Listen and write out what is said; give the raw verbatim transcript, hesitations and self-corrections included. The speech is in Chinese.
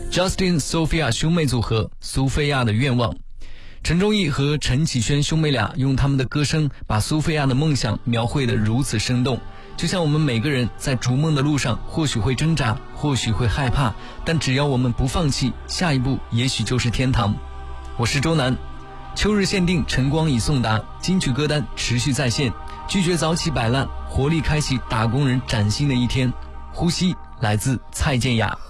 Justin Sophia 兄妹组合苏菲亚的愿望。陈忠义和陈绮轩兄妹俩用他们的歌声把苏菲亚的梦想描绘得如此生动，就像我们每个人在逐梦的路上或许会挣扎，或许会害怕，但只要我们不放弃，下一步也许就是天堂。我是周南，秋日限定晨光已送达，金曲歌单持续在线，拒绝早起摆烂，活力开启打工人崭新的一天。呼吸来自蔡健雅。